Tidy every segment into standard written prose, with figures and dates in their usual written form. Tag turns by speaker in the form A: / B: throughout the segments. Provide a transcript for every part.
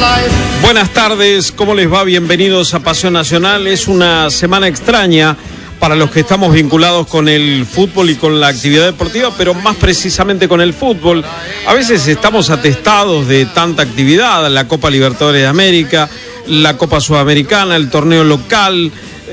A: Buenas tardes, ¿cómo les va? Bienvenidos a Pasión Nacional. Es una semana extraña para los que estamos vinculados con el fútbol y con la actividad deportiva, pero más precisamente con el fútbol. A veces estamos atestados de tanta actividad, la Copa Libertadores de América, la Copa Sudamericana, el torneo local.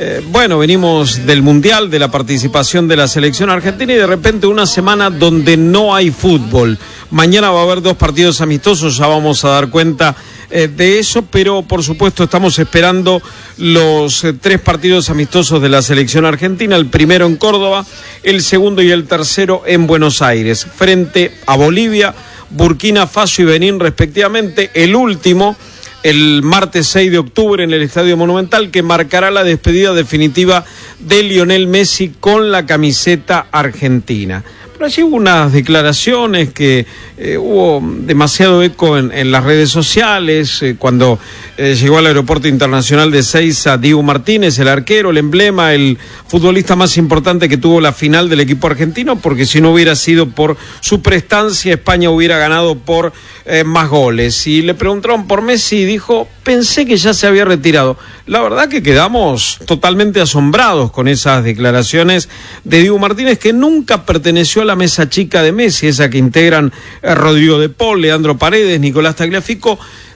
A: Venimos del Mundial, de la participación de la selección argentina y de repente una semana donde no hay fútbol. Mañana va a haber 2 partidos amistosos, ya vamos a dar cuenta de eso, pero por supuesto estamos esperando los 3 partidos amistosos de la selección argentina, el primero en Córdoba, el segundo y el tercero en Buenos Aires, frente a Bolivia, Burkina Faso y Benín respectivamente, el último el martes 6 de octubre en el Estadio Monumental, que marcará la despedida definitiva de Lionel Messi con la camiseta argentina. Pero allí hubo unas declaraciones que hubo demasiado eco en las redes sociales, cuando llegó al aeropuerto internacional de Ezeiza Dibu Martínez, el arquero, el emblema, el futbolista más importante que tuvo la final del equipo argentino, porque si no hubiera sido por su prestancia, España hubiera ganado por más goles. Y le preguntaron por Messi y dijo, pensé que ya se había retirado. La verdad que quedamos totalmente asombrados con esas declaraciones de Dibu Martínez, que nunca perteneció a la mesa chica de Messi, esa que integran Rodrigo de Paul, Leandro Paredes, Nicolás Tagliafico.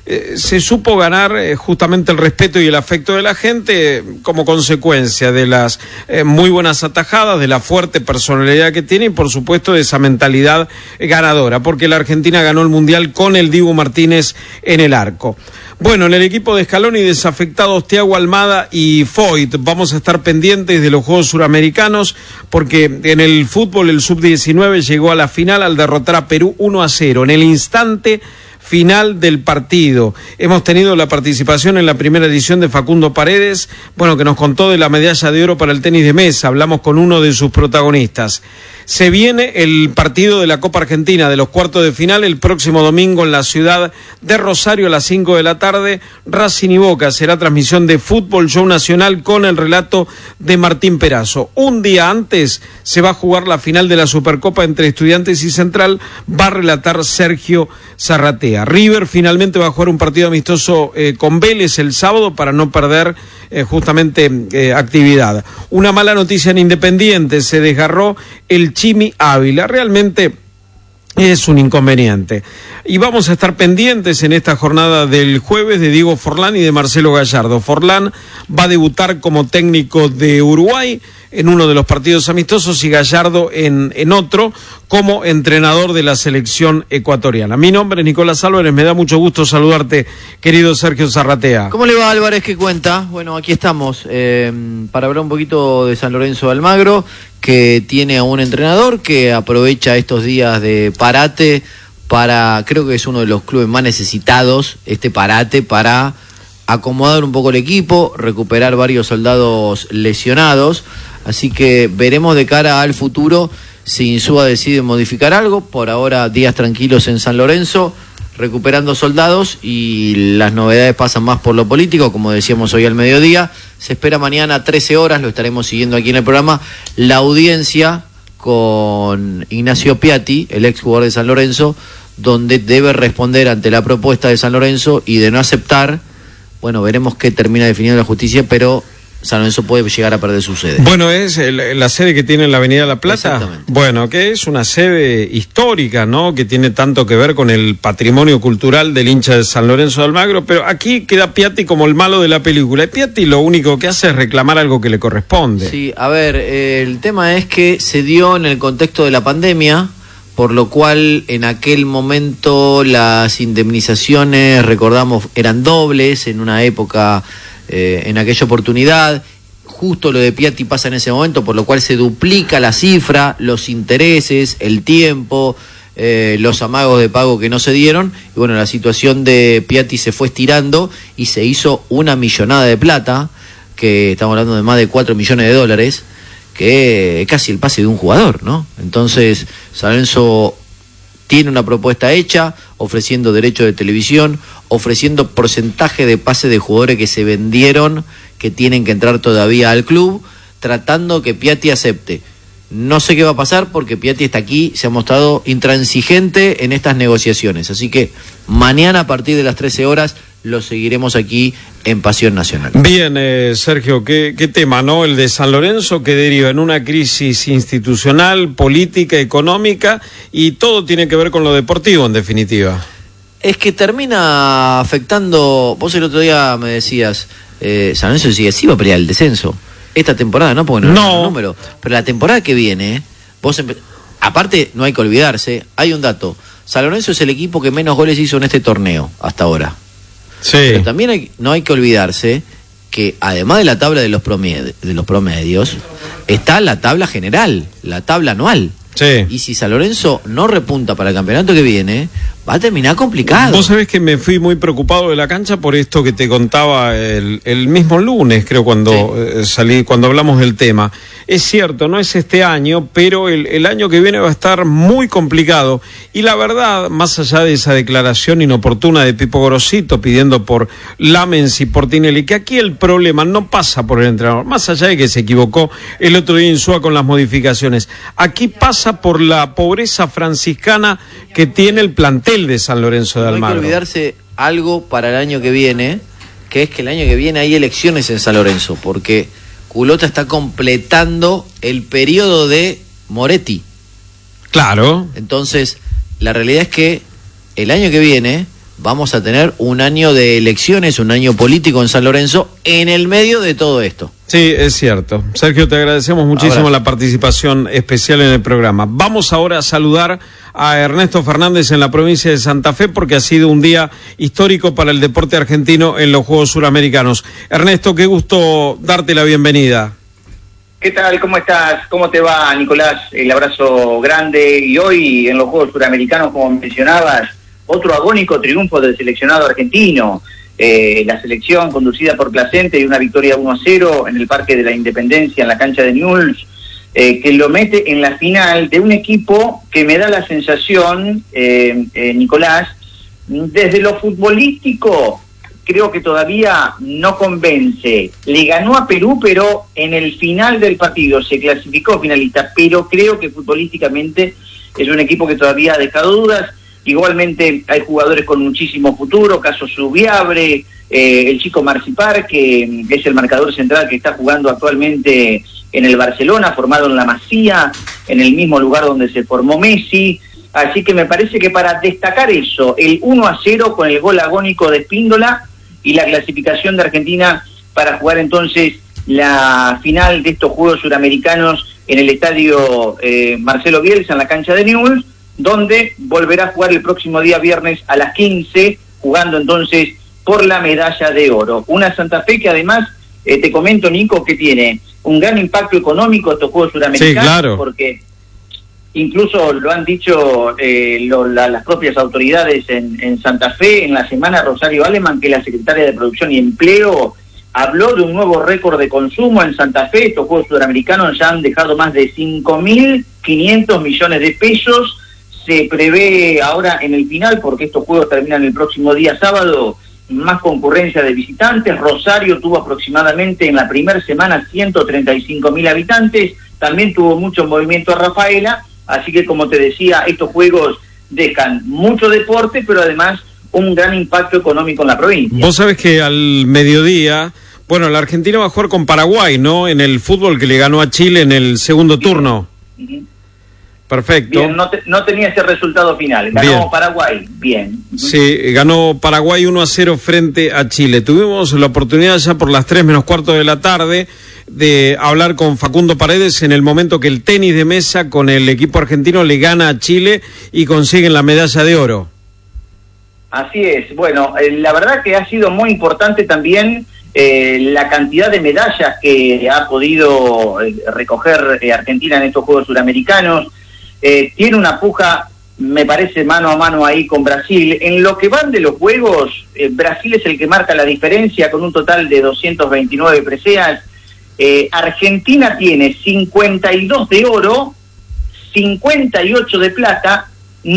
A: Se supo ganar justamente el respeto y el afecto de la gente como consecuencia de las muy buenas atajadas, de la fuerte personalidad que tiene y por supuesto de esa mentalidad ganadora, porque la Argentina ganó el Mundial con el Dibu Martínez en el arco. Bueno, en el equipo de Scaloni desafectados Thiago Almada y Foyt. Vamos a estar pendientes de los Juegos Suramericanos porque en el fútbol el sub-19 llegó a la final al derrotar a Perú 1-0 en el instante final del partido. Hemos tenido la participación en la primera edición de Facundo Paredes, que nos contó de la medalla de oro para el tenis de mesa. Hablamos con uno de sus protagonistas. Se viene el partido de la Copa Argentina de los cuartos de final el próximo domingo en la ciudad de Rosario a las 5 de la tarde. Racing y Boca será transmisión de Fútbol Show Nacional con el relato de Martín Perazo. Un día antes se va a jugar la final de la Supercopa entre Estudiantes y Central. Va a relatar Sergio Zarratea. River finalmente va a jugar un partido amistoso con Vélez el sábado para no perder justamente actividad. Una mala noticia en Independiente, se desgarró el Chimi Ávila, realmente es un inconveniente. Y vamos a estar pendientes en esta jornada del jueves de Diego Forlán y de Marcelo Gallardo. Forlán va a debutar como técnico de Uruguay en uno de los partidos amistosos y Gallardo en otro como entrenador de la selección ecuatoriana. Mi nombre es Nicolás Álvarez, me da mucho gusto saludarte, querido Sergio Zarratea.
B: ¿Cómo le va, Álvarez? ¿Qué cuenta? Bueno, aquí estamos para hablar un poquito de San Lorenzo de Almagro, que tiene a un entrenador que aprovecha estos días de parate para, creo que es uno de los clubes más necesitados, este parate, para acomodar un poco el equipo, recuperar varios soldados lesionados, así que veremos de cara al futuro si Insúa decide modificar algo. Por ahora días tranquilos en San Lorenzo, recuperando soldados, y las novedades pasan más por lo político, como decíamos hoy al mediodía. Se espera mañana a 13 horas, lo estaremos siguiendo aquí en el programa, la audiencia con Ignacio Piatti, el ex jugador de San Lorenzo, donde debe responder ante la propuesta de San Lorenzo, y de no aceptar, veremos qué termina definiendo la justicia, pero San Lorenzo puede llegar a perder su sede.
A: Es la sede que tiene en la Avenida La Plata.
B: Exactamente.
A: Que es una sede histórica, ¿no? Que tiene tanto que ver con el patrimonio cultural del hincha de San Lorenzo de Almagro, pero aquí queda Piatti como el malo de la película. Y Piatti lo único que hace es reclamar algo que le corresponde.
B: Sí, el tema es que se dio en el contexto de la pandemia, por lo cual en aquel momento las indemnizaciones, recordamos, eran dobles en una época. En aquella oportunidad, justo lo de Piatti pasa en ese momento, por lo cual se duplica la cifra, los intereses, el tiempo, los amagos de pago que no se dieron, y la situación de Piatti se fue estirando y se hizo una millonada de plata, que estamos hablando de más de 4 millones de dólares, que es casi el pase de un jugador, ¿no? Entonces, San Lorenzo tiene una propuesta hecha, ofreciendo derecho de televisión, ofreciendo porcentaje de pase de jugadores que se vendieron, que tienen que entrar todavía al club, tratando que Piatti acepte. No sé qué va a pasar porque Piatti está aquí, se ha mostrado intransigente en estas negociaciones. Así que mañana a partir de las 13 horas lo seguiremos aquí en Pasión Nacional.
A: Bien, Sergio, ¿qué tema, ¿no? El de San Lorenzo, que deriva en una crisis institucional, política, económica, y todo tiene que ver con lo deportivo, en definitiva.
B: Es que termina afectando, vos el otro día me decías, San Lorenzo sigue, sí va a pelear el descenso. Esta temporada no, porque no es un número, pero la temporada que viene, aparte no hay que olvidarse, hay un dato, San Lorenzo es el equipo que menos goles hizo en este torneo hasta ahora.
A: Sí.
B: Pero también no hay que olvidarse que además de la tabla de los promedios, está la tabla general, la tabla anual.
A: Sí.
B: Y si San Lorenzo no repunta para el campeonato que viene, va a terminar complicado.
A: Vos sabés que me fui muy preocupado de la cancha por esto que te contaba el mismo lunes, creo, cuando salí, cuando hablamos del tema. Es cierto, no es este año, pero el año que viene va a estar muy complicado. Y la verdad, más allá de esa declaración inoportuna de Pipo Gorosito pidiendo por Lamens y por Tinelli, que aquí el problema no pasa por el entrenador, más allá de que se equivocó el otro día Insúa con las modificaciones, aquí pasa por la pobreza franciscana que tiene el plantel de San Lorenzo de Almagro.
B: No hay que olvidarse algo para el año que viene, que es que el año que viene hay elecciones en San Lorenzo, porque Culota está completando el periodo de Moretti.
A: Claro.
B: Entonces, la realidad es que el año que viene vamos a tener un año de elecciones, un año político en San Lorenzo, en el medio de todo esto.
A: Sí, es cierto. Sergio, te agradecemos muchísimo la participación especial en el programa. Vamos ahora a saludar a Ernesto Fernández en la provincia de Santa Fe, porque ha sido un día histórico para el deporte argentino en los Juegos Suramericanos. Ernesto, qué gusto darte la bienvenida.
C: ¿Qué tal? ¿Cómo estás? ¿Cómo te va, Nicolás? El abrazo grande. Y hoy en los Juegos Suramericanos, como mencionabas, otro agónico triunfo del seleccionado argentino. La selección conducida por Placente y una victoria 1-0 en el Parque de la Independencia, en la cancha de Newell's, que lo mete en la final de un equipo que me da la sensación, Nicolás, desde lo futbolístico, creo que todavía no convence. Le ganó a Perú, pero en el final del partido se clasificó finalista, pero creo que futbolísticamente es un equipo que todavía ha dejado dudas. Igualmente hay jugadores con muchísimo futuro, caso Subiabre, el chico Marcipar, que es el marcador central que está jugando actualmente en el Barcelona, formado en la Masía, en el mismo lugar donde se formó Messi. Así que me parece que para destacar eso, el 1-0 con el gol agónico de Espíndola y la clasificación de Argentina para jugar entonces la final de estos Juegos Suramericanos en el estadio Marcelo Bielsa, en la cancha de Newell's, donde volverá a jugar el próximo día viernes a las 15, jugando entonces por la medalla de oro. Una Santa Fe que además, te comento, Nico, que tiene un gran impacto económico estos Juegos Suramericanos,
A: sí, claro,
C: porque incluso lo han dicho las propias autoridades en Santa Fe. En la semana, Rosario Aleman, que es la secretaria de Producción y Empleo, habló de un nuevo récord de consumo en Santa Fe. Estos Juegos Suramericanos ya han dejado más de 5.500 millones de pesos. Se prevé ahora en el final, porque estos juegos terminan el próximo día sábado, más concurrencia de visitantes. Rosario tuvo aproximadamente en la primera semana 135.000 habitantes, también tuvo mucho movimiento a Rafaela, así que como te decía, estos juegos dejan mucho deporte, pero además un gran impacto económico en la provincia.
A: Vos sabés que al mediodía, bueno, la Argentina va a jugar con Paraguay, ¿no? En el fútbol, que le ganó a Chile en el segundo turno. Perfecto.
C: Bien, no tenía ese resultado final. Ganó bien Paraguay, bien.
A: Sí, ganó Paraguay 1-0 frente a Chile. Tuvimos la oportunidad ya por las 3:15 de la tarde de hablar con Facundo Paredes en el momento que el tenis de mesa con el equipo argentino le gana a Chile y consiguen la medalla de oro.
C: Así es. Bueno, la verdad que ha sido muy importante también la cantidad de medallas que ha podido recoger Argentina en estos Juegos Suramericanos. Tiene una puja, me parece, mano a mano ahí con Brasil. En lo que van de los Juegos, Brasil es el que marca la diferencia con un total de 229 preseas. Argentina tiene 52 de oro, 58 de plata,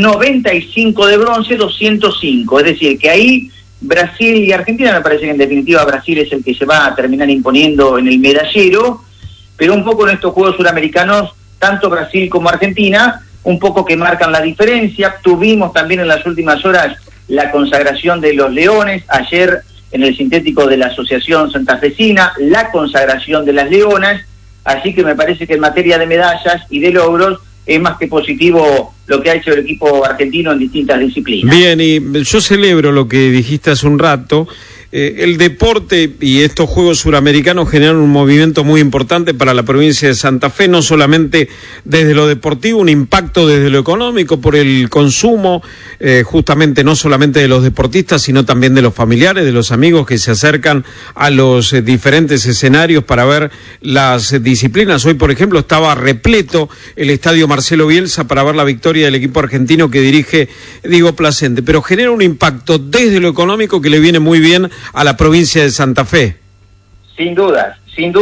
C: 95 de bronce, 205. Es decir, que ahí Brasil y Argentina, me parece que en definitiva Brasil es el que se va a terminar imponiendo en el medallero, pero un poco en estos Juegos Suramericanos, tanto Brasil como Argentina, un poco que marcan la diferencia. Tuvimos también en las últimas horas la consagración de los Leones, ayer en el sintético de la Asociación Santafesina, la consagración de las Leonas, así que me parece que en materia de medallas y de logros es más que positivo lo que ha hecho el equipo argentino en distintas disciplinas.
A: Bien, y yo celebro lo que dijiste hace un rato. El deporte y estos Juegos Suramericanos generan un movimiento muy importante para la provincia de Santa Fe, no solamente desde lo deportivo, un impacto desde lo económico por el consumo, justamente no solamente de los deportistas, sino también de los familiares, de los amigos que se acercan a los diferentes escenarios para ver las disciplinas. Hoy, por ejemplo, estaba repleto el estadio Marcelo Bielsa para ver la victoria del equipo argentino que dirige Diego Placente, pero genera un impacto desde lo económico que le viene muy bien a la provincia de Santa Fe.
C: Sin dudas,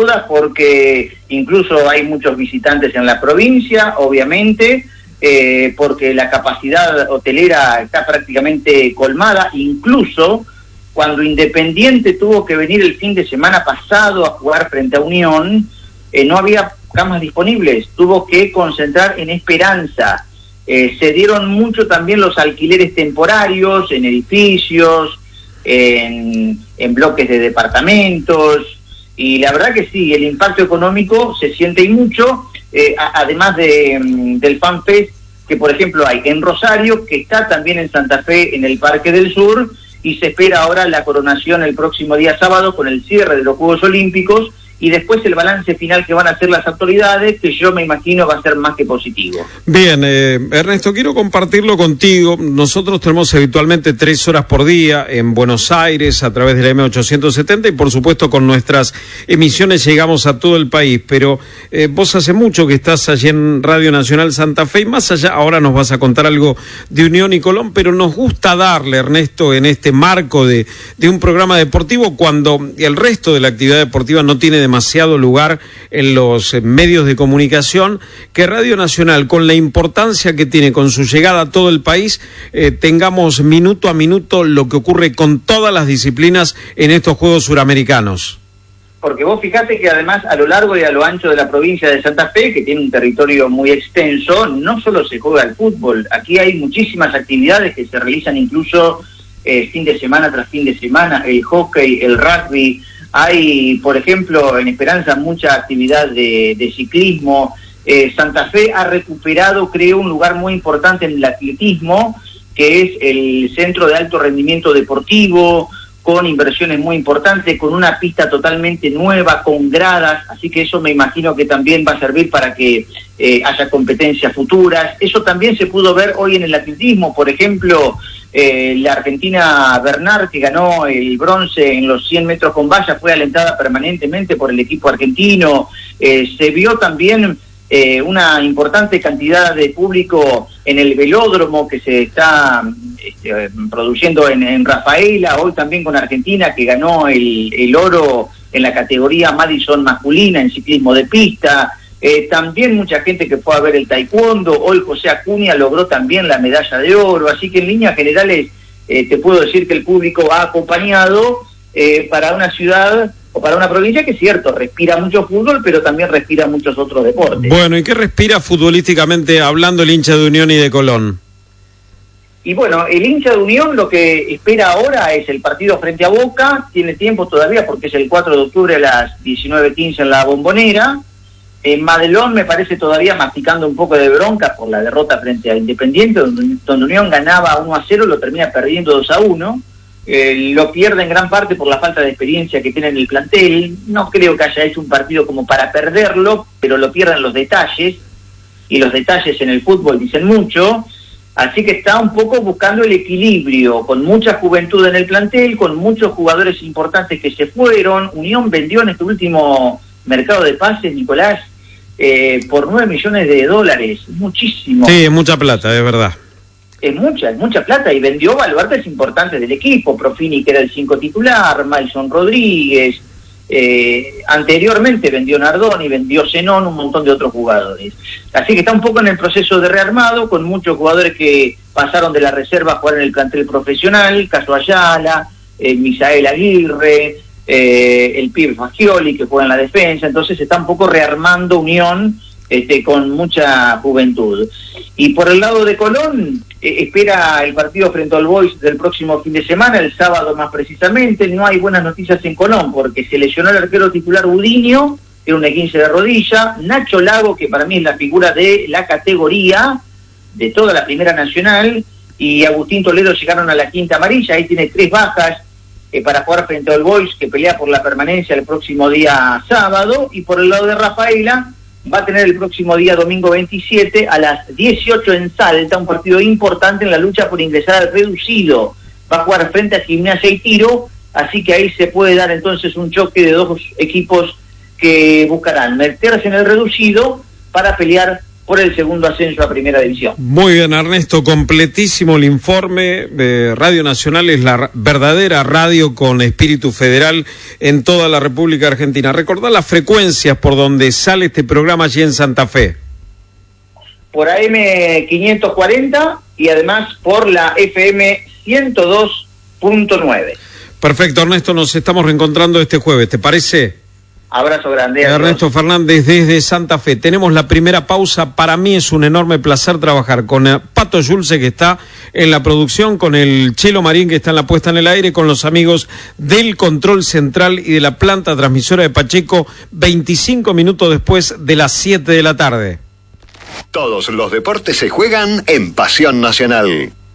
C: porque incluso hay muchos visitantes en la provincia, obviamente, porque la capacidad hotelera está prácticamente colmada, incluso cuando Independiente tuvo que venir el fin de semana pasado a jugar frente a Unión, no había camas disponibles, tuvo que concentrar en Esperanza. Se dieron mucho también los alquileres temporarios en edificios, en bloques de departamentos, y la verdad que sí, el impacto económico se siente y mucho, además del FanFest que por ejemplo hay en Rosario, que está también en Santa Fe en el Parque del Sur, y se espera ahora la coronación el próximo día sábado con el cierre de los Juegos Olímpicos, y después el balance final que van a hacer las autoridades, que yo me imagino va a ser más que positivo.
A: Bien, Ernesto, quiero compartirlo contigo. Nosotros tenemos habitualmente 3 horas por día en Buenos Aires a través de la M870 y por supuesto con nuestras emisiones llegamos a todo el país, pero vos hace mucho que estás allí en Radio Nacional Santa Fe y más allá, ahora nos vas a contar algo de Unión y Colón, pero nos gusta darle, Ernesto, en este marco de un programa deportivo cuando el resto de la actividad deportiva no tiene demasiado lugar en los medios de comunicación, que Radio Nacional, con la importancia que tiene, con su llegada a todo el país, tengamos minuto a minuto lo que ocurre con todas las disciplinas en estos Juegos Suramericanos.
C: Porque vos fijate que además a lo largo y a lo ancho de la provincia de Santa Fe, que tiene un territorio muy extenso, no solo se juega el fútbol, aquí hay muchísimas actividades que se realizan incluso fin de semana tras fin de semana, el hockey, el rugby. Hay, por ejemplo, en Esperanza mucha actividad de ciclismo. Santa Fe ha recuperado, creo, un lugar muy importante en el atletismo, que es el centro de alto rendimiento deportivo, con inversiones muy importantes, con una pista totalmente nueva, con gradas, así que eso me imagino que también va a servir para que haya competencias futuras. Eso también se pudo ver hoy en el atletismo, por ejemplo, la argentina Bernard, que ganó el bronce en los 100 metros con valla, fue alentada permanentemente por el equipo argentino. Se vio también una importante cantidad de público en el velódromo que se está produciendo en Rafaela, hoy también con Argentina, que ganó el oro en la categoría Madison masculina en ciclismo de pista. También mucha gente que fue a ver el taekwondo. Hoy José Acuña logró también la medalla de oro, así que en líneas generales te puedo decir que el público ha acompañado para una ciudad o para una provincia que es cierto, respira mucho fútbol, pero también respira muchos otros deportes.
A: Bueno, ¿y qué respira futbolísticamente hablando el hincha de Unión y de Colón?
C: Y bueno, el hincha de Unión lo que espera ahora es el partido frente a Boca, tiene tiempo todavía porque es el 4 de octubre a las 19:15 en la Bombonera. Madelón me parece todavía masticando un poco de bronca por la derrota frente a Independiente, donde Unión ganaba 1-0, lo termina perdiendo 2-1. Lo pierde en gran parte por la falta de experiencia que tiene en el plantel. No creo que haya hecho un partido como para perderlo, pero lo pierden los detalles, y los detalles en el fútbol dicen mucho. Así que está un poco buscando el equilibrio, con mucha juventud en el plantel, con muchos jugadores importantes que se fueron. Unión vendió en este último mercado de pases, Nicolás, por $9 millones, muchísimo.
A: Sí, es mucha plata, es verdad.
C: Es mucha plata, y vendió baluartes importantes del equipo, Profini, que era el 5 titular, Malson Rodríguez, anteriormente vendió Nardoni, vendió Zenón, un montón de otros jugadores. Así que está un poco en el proceso de rearmado, con muchos jugadores que pasaron de la reserva a jugar en el plantel profesional, Caso Ayala, Misael Aguirre, el pibe Fagioli, que juega en la defensa. Entonces está un poco rearmando Unión con mucha juventud. Y por el lado de Colón, espera el partido frente al Boys del próximo fin de semana, el sábado más precisamente. No hay buenas noticias en Colón porque se lesionó el arquero titular Budiño, era un E15 de rodilla. Nacho Lago, que para mí es la figura de la categoría de toda la Primera Nacional, y Agustín Toledo llegaron a la quinta amarilla. Ahí tiene 3 bajas para jugar frente al Boys, que pelea por la permanencia el próximo día sábado. Y por el lado de Rafaela, va a tener el próximo día domingo 27 a las 18 en Salta, un partido importante en la lucha por ingresar al reducido. Va a jugar frente a Gimnasia y Tiro, así que ahí se puede dar entonces un choque de 2 equipos que buscarán meterse en el reducido para pelear por el segundo ascenso a Primera División.
A: Muy bien, Ernesto, completísimo el informe. Radio Nacional es la verdadera radio con espíritu federal en toda la República Argentina. Recordá las frecuencias por donde sale este programa allí en Santa Fe.
C: Por AM 540 y además por la FM 102.9.
A: Perfecto, Ernesto, nos estamos reencontrando este jueves, ¿te parece?
C: Abrazo grande.
A: Ernesto Fernández desde Santa Fe. Tenemos la primera pausa. Para mí es un enorme placer trabajar con Pato Yulce, que está en la producción, con el Chelo Marín, que está en la puesta en el aire, con los amigos del Control Central y de la planta transmisora de Pacheco, 25 minutos después de las 7 de la tarde.
D: Todos los deportes se juegan en Pasión Nacional.